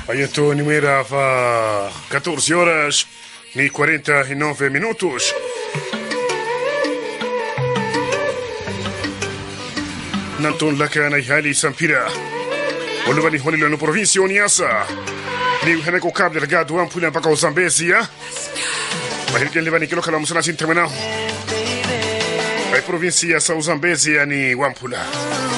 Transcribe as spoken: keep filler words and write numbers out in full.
Ayeto Nimera fa catorze horas ni quarenta e nove minutos. Nanton laka na ihali Sampira. Olubani honilo no provincia Niassa. Ni heneko kable regado ampula mpaka Zambezia. Mahirken lebani kilo kala musana sintemena. Ai provincia sa Zambezia ni Wampula.